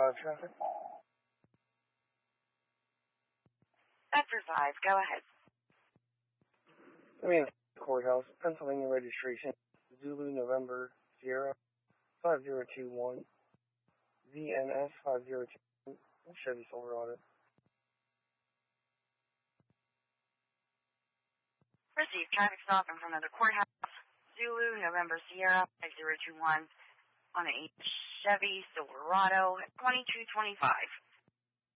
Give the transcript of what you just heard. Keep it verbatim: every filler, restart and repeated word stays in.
five traffic. Sector five, go ahead. I mean, courthouse, Pennsylvania registration, Zulu November Sierra five zero two one, Z N S five zero two one, Chevy Silverado. Received traffic stop in front of the courthouse, Zulu November Sierra five zero two one on a Chevy Silverado twenty-two twenty-five.